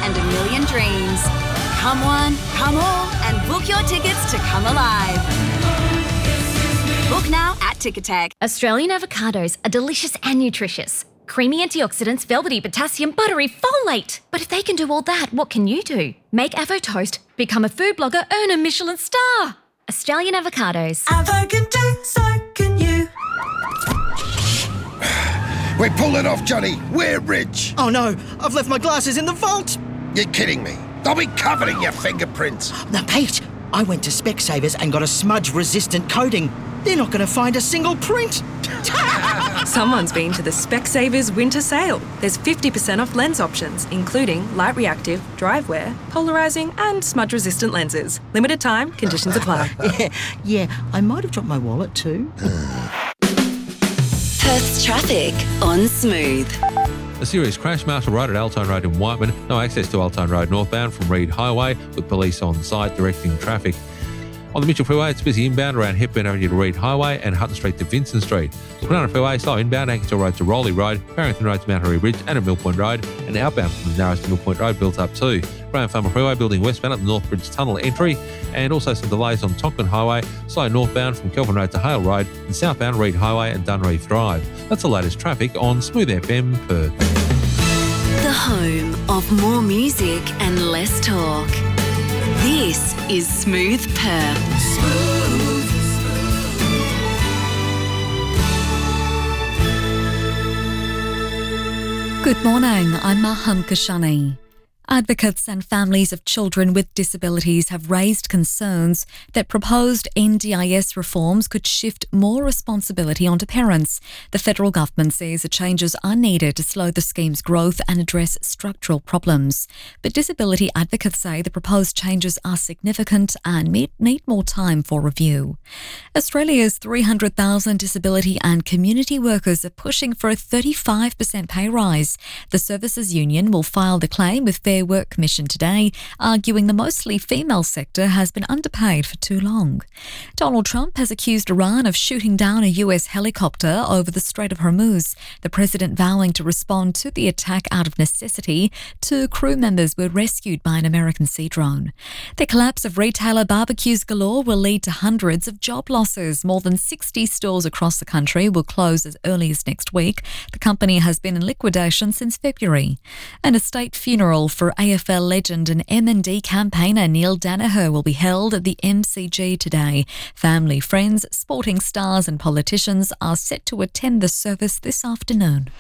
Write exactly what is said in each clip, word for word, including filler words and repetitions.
and a million dreams. Come one, come all, and book your tickets to come alive. Book now at Ticketek. Australian avocados are delicious and nutritious. Creamy antioxidants, velvety potassium, buttery folate. But if they can do all that, what can you do? Make Avo Toast, become a food blogger, earn a Michelin star. Australian avocados. Avo can do, so can you. We pulled it off, Johnny. We're rich. Oh no, I've left my glasses in the vault. You're kidding me. They'll be covered in your fingerprints. Now, Pete, I went to Specsavers and got a smudge-resistant coating. They're not going to find a single print. Someone's been to the Specsavers winter sale. There's fifty percent off lens options, including light reactive, dry wear, polarising and smudge-resistant lenses. Limited time, conditions apply. yeah, yeah, I might have dropped my wallet too. Perth's traffic on Smooth. A serious crash, Marshall Road at Altone Road in Whiteman. No access to Altone Road northbound from Reed Highway, with police on site directing traffic. On the Mitchell Freeway, it's busy inbound around Hepburn Avenue to Reed Highway and Hutton Street to Vincent Street. Kwinana Freeway, slow inbound, Ankershaw Road to Rowley Road, Barrington Road to Mount Harry Bridge and at Mill Point Road, and outbound from the Narrows to Mill Point Road built up too. Graham Farmer Freeway building westbound at the North Bridge Tunnel entry, and also some delays on Tonkin Highway, slow northbound from Kelvin Road to Hale Road, and southbound Reed Highway and Dunreef Drive. That's the latest traffic on Smooth F M Perth. The home of more music and less talk. This is Smooth Perth. Smooth. Good morning, I'm Maham Kashani. Advocates and families of children with disabilities have raised concerns that proposed N D I S reforms could shift more responsibility onto parents. The federal government says the changes are needed to slow the scheme's growth and address structural problems. But disability advocates say the proposed changes are significant and need more time for review. Australia's three hundred thousand disability and community workers are pushing for a thirty-five percent pay rise. The Services Union will file the claim with Fair Work Commission today, arguing the mostly female sector has been underpaid for too long. Donald Trump has accused Iran of shooting down a U S helicopter over the Strait of Hormuz, the president vowing to respond to the attack out of necessity. Two crew members were rescued by an American sea drone. The collapse of retailer Barbecues Galore will lead to hundreds of job losses. More than sixty stores across the country will close as early as next week. The company has been in liquidation since February. And a state funeral for A F L legend and M and D campaigner Neil Danaher will be held at the M C G today. Family, friends, sporting stars and politicians are set to attend the service this afternoon.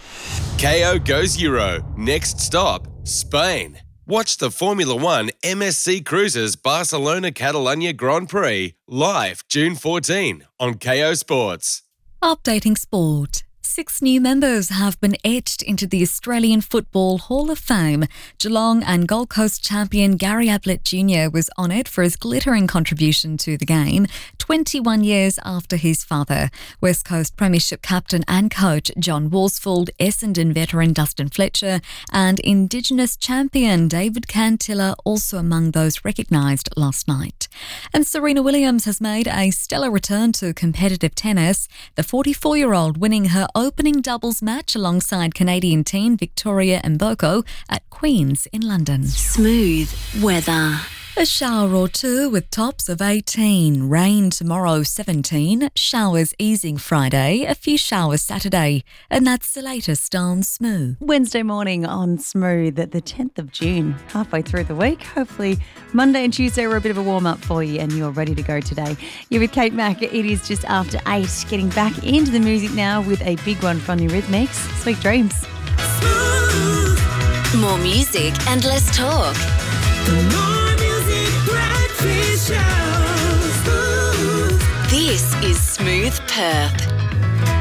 K O goes Euro. Next stop, Spain. Watch the Formula One M S C Cruises Barcelona Catalunya Grand Prix live June fourteenth on K O Sports. Updating sport. Six new members have been etched into the Australian Football Hall of Fame. Geelong and Gold Coast champion Gary Ablett Junior was honoured for his glittering contribution to the game twenty-one years after his father. West Coast Premiership captain and coach John Worsfold, Essendon veteran Dustin Fletcher and Indigenous champion David Cantilla also among those recognised last night. And Serena Williams has made a stellar return to competitive tennis, the forty-four-year-old winning her opening doubles match alongside Canadian teen Victoria Mboko at Queen's in London. Smooth weather. A shower or two with tops of eighteen. Rain tomorrow, seventeen. Showers easing Friday. A few showers Saturday. And that's the latest on Smooth. Wednesday morning on Smooth at the tenth of June, halfway through the week. Hopefully Monday and Tuesday were a bit of a warm-up for you and you're ready to go today. You're with Kate Mack. It is just after eight. Getting back into the music now with a big one from Eurythmics. Sweet dreams. Smooth. More music and less talk. More music, breakfast show. Smooth. This is Smooth Perth.